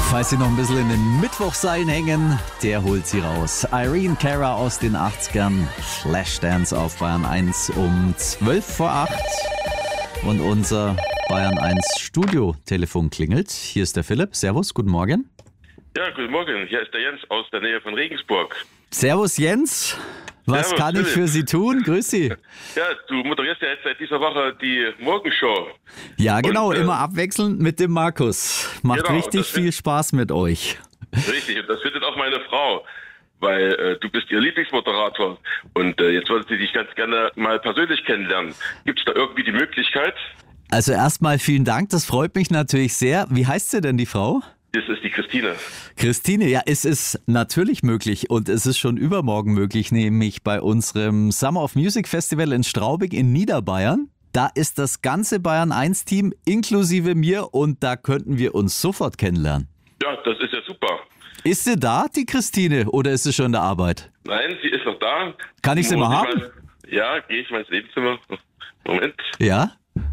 Falls Sie noch ein bisschen in den Mittwochseilen hängen, der holt Sie raus. Irene Cara aus den 80ern, Flashdance auf Bayern 1 um 12 vor 8. Und unser Bayern 1 Studiotelefon klingelt. Hier ist der Philipp. Servus, guten Morgen. Ja, guten Morgen. Hier ist der Jens aus der Nähe von Regensburg. Servus Jens. Was Servus, kann ich Philipp. für Sie tun? Grüß Sie. Ja, du moderierst ja jetzt seit dieser Woche die Morgenshow. Ja, genau, Und, immer abwechselnd mit dem Markus. Macht genau, richtig das viel Spaß mit euch. Richtig, und das findet auch meine Frau, weil du bist ihr Lieblingsmoderator. Und jetzt wollte sie dich ganz gerne mal persönlich kennenlernen. Gibt es da irgendwie die Möglichkeit? Also erstmal vielen Dank, das freut mich natürlich sehr. Wie heißt sie denn, die Frau? Das ist die Christine. Christine, ja, es ist natürlich möglich und es ist schon übermorgen möglich, nämlich bei unserem Summer of Music Festival in Straubing in Niederbayern. Da ist das ganze Bayern 1 Team inklusive mir und da könnten wir uns sofort kennenlernen. Ja, das ist ja super. Ist sie da, die Christine, oder ist sie schon in der Arbeit? Nein, sie ist noch da. Kann ich sie mal haben? Ja, gehe ich mal ins Nebenzimmer. Moment, Ja?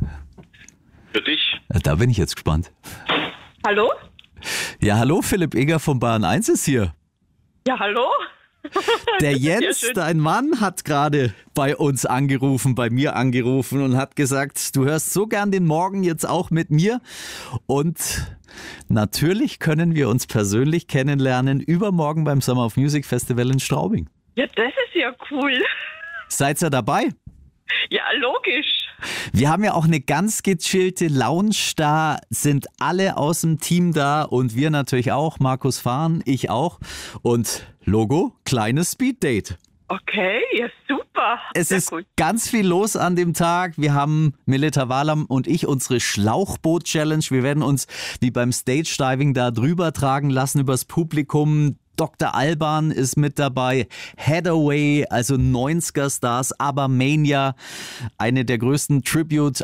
für dich. Da bin ich jetzt gespannt. Hallo? Ja, hallo, Philipp Eger von Bayern 1 ist hier. Ja, hallo? Der Sehr Jens, schön. dein Mann, hat gerade bei uns angerufen, bei mir angerufen und hat gesagt, du hörst so gern den Morgen jetzt auch mit mir. Und natürlich können wir uns persönlich kennenlernen übermorgen beim Summer of Music Festival in Straubing. Ja, das ist ja cool. Seid ihr dabei? Ja, logisch. Wir haben ja auch eine ganz gechillte Lounge, da sind alle aus dem Team da und wir natürlich auch, Markus Fahn, ich auch und Logo, kleines Speeddate. Okay, ja, super. Es Sehr ist cool. ganz viel los an dem Tag. Wir haben Melita Walam und ich unsere Schlauchboot-Challenge. Wir werden uns wie beim Stage-Diving da drüber tragen lassen übers Publikum. Dr. Alban ist mit dabei, Hathaway, also 90er-Stars, Abermania, eine der größten Tribute